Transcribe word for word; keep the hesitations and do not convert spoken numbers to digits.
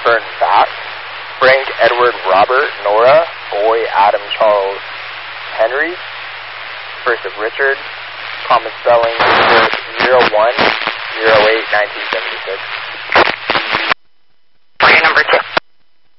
Burton Fact, Frank Edward Robert Nora, Boy Adam Charles Henry, first of Richard, common spelling zero one zero eight nineteen seventy-six.